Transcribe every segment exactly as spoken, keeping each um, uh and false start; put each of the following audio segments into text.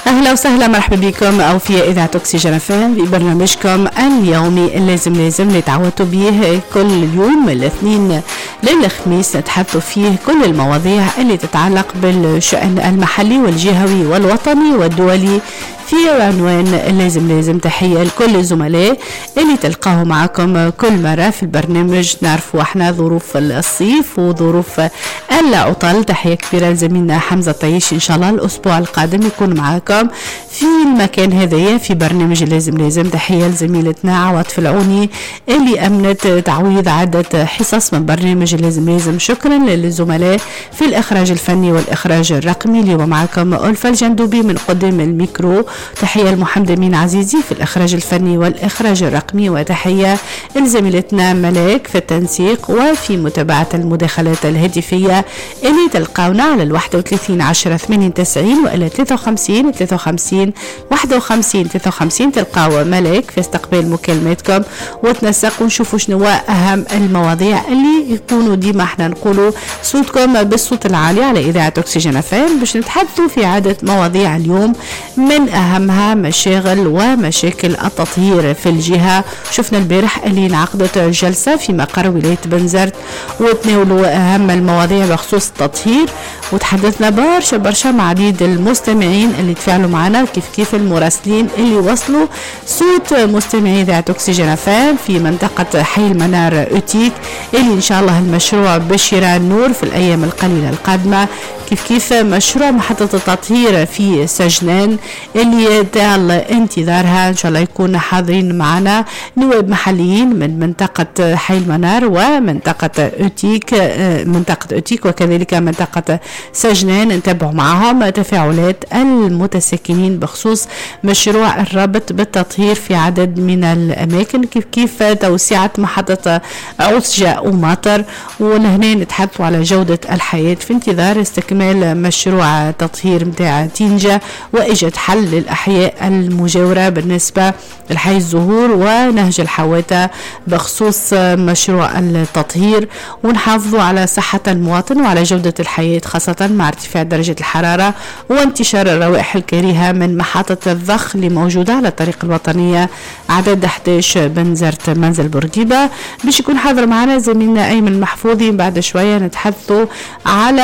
أهلا وسهلا، مرحبا بكم أو في إذاعة أكسجين اف ام في برنامجكم اليومي اللازم لازم اللي تعودتوا به كل يوم من الاثنين للخميس نتحدثوا فيه كل المواضيع اللي تتعلق بالشأن المحلي والجهوي والوطني والدولي في عنوان لازم لازم. تحية لكل الزملاء اللي تلقاه معكم كل مرة في البرنامج. نعرفوا احنا ظروف الصيف وظروف العطل. تحية كبيرة لزميلنا حمزة طيش، ان شاء الله الاسبوع القادم يكون معكم في المكان هذايا في برنامج لازم لازم. تحية لزميلتنا عواطف العوني اللي امنت تعويض عدة حصص من برنامج لازم لازم. شكرا للزملاء في الاخراج الفني والاخراج الرقمي. اليوم معكم ألفة الجندوبي من قدام الميكرو. تحية لمحمد أمين عزيزي في الإخراج الفني والإخراج الرقمي، وتحية لزميلتنا ملاك في التنسيق وفي متابعة المداخلات الهاتفية اللي تلقاونا على الواحدة وثلاثين عشرة ثمانية وتسعين وإلى ثلاثة وخمسين ثلاثة وخمسين واحد وخمسين ثلاثة وخمسين. تلقاو ملاك في استقبال مكالماتكم وتنسق ونشوفوا شنو أهم المواضيع اللي يكونوا ديما احنا نقولوا صوتكم بالصوت العالي على إذاعة أكسجين اف ام باش نتحدثوا في عدة مواضيع اليوم، من أهمها مشاغل ومشاكل التطهير في الجهة. شفنا البارح اللي انعقدت جلسة في مقر ولاية بنزرت وتناولوا أهم المواضيع بخصوص التطهير، وتحدثنا برشا برشا مع عديد المستمعين اللي تفاعلوا معنا، كيف كيف المراسلين اللي وصلوا صوت مستمعي إذاعة أكسجين اف ام في منطقة حي المنار أوتيك، اللي إن شاء الله المشروع بشراء النور في الأيام القليلة القادمة. كيف كيف مشروع محطة التطهير في سجنان اللي طال انتظارها، ان شاء الله يكون حاضرين معنا نواب محليين من منطقة حي المنار ومنطقة أوتيك منطقة أوتيك وكذلك منطقة سجنان، نتابعوا معهم تفاعلات المتساكنين بخصوص مشروع الربط بالتطهير في عدد من الأماكن، كيف كيف توسعة محطة عوسجة ومطر. ولهنا نتحدثوا على جودة الحياة في انتظار استكمال مشروع تطهير متاع تينجا وإيجاد حل للأحياء المجاورة بالنسبة لحي الزهور ونهج الحواتة بخصوص مشروع التطهير، ونحافظوا على صحة المواطن وعلى جودة الحياة خاصة مع ارتفاع درجة الحرارة وانتشار الروائح الكريهة من محطة الضخ اللي موجودة على الطريق الوطنية عدد أحد عشر بنزرت منزل بورقيبة. باش يكون حاضر معنا زميلنا أيمن المحفوظي. بعد شوية نتحدثوا على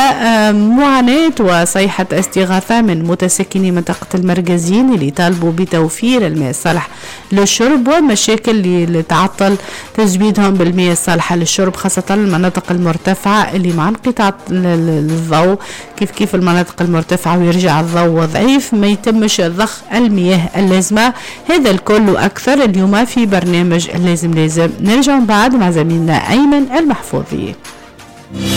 معاناة وصيحة استغاثة من متساكني منطقة المركزين اللي طالبوا بتوفير الماء الصالح للشرب ومشاكل اللي تعطل تجديدهم بالمياه الصالحة للشرب خاصة المناطق المرتفعة اللي مع انقطاع الضوء. كيف كيف المناطق المرتفعة ويرجع الضوء ضعيف ما يتمش ضخ المياه اللازمة. هذا الكل وأكثر اليوم في برنامج اللازم لازم. نرجع بعد مع زميلنا أيمن المحفوظي.